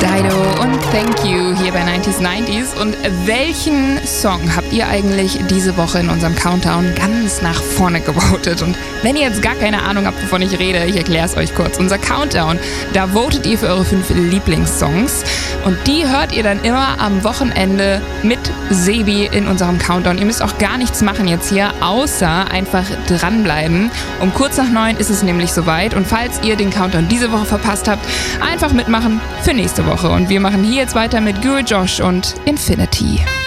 Dido und Thank You hier bei 90s. Und welchen Song habt ihr eigentlich diese Woche in unserem Countdown ganz nach vorne gewotet? Und wenn ihr jetzt gar keine Ahnung habt, wovon ich rede, ich erkläre es euch kurz. Unser Countdown, da votet ihr für eure 5 Lieblingssongs und die hört ihr dann immer am Wochenende mit Sebi in unserem Countdown. Ihr müsst auch gar nichts machen jetzt hier, außer einfach dranbleiben. Um kurz nach 9 ist es nämlich soweit und falls ihr den Countdown diese Woche verpasst habt, einfach mitmachen für nächste Woche. Und wir machen hier jetzt weiter mit Guru Josh und Infinity.